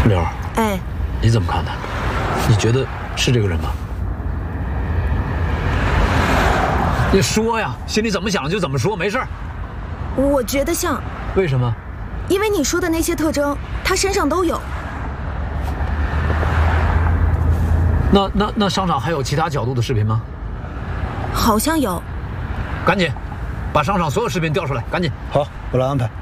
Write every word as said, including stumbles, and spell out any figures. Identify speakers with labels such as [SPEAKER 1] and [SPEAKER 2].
[SPEAKER 1] 柳儿，
[SPEAKER 2] 哎，
[SPEAKER 1] 你怎么看的？你觉得是这个人吗？你说呀，心里怎么想就怎么说，没事儿。
[SPEAKER 2] 我觉得像。
[SPEAKER 1] 为什么？
[SPEAKER 2] 因为你说的那些特征，他身上都有。
[SPEAKER 1] 那那那商场还有其他角度的视频吗？
[SPEAKER 2] 好像有。
[SPEAKER 1] 赶紧把商场所有视频调出来，赶紧。
[SPEAKER 3] 好，我来安排。